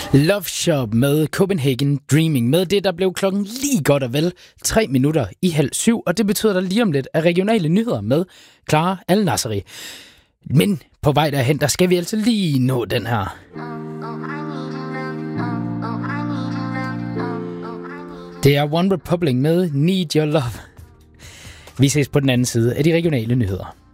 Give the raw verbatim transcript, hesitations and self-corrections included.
Love Shop med Copenhagen Dreaming. Med det, der blev klokken lige godt og vel tre minutter i halv syv, og det betyder der lige om lidt af regionale nyheder med Clara Al-Nasseri. Men på vej derhen, der skal vi altså lige nå den her. Det er One Republic med Need Your Love. Vi ses på den anden side af de regionale nyheder.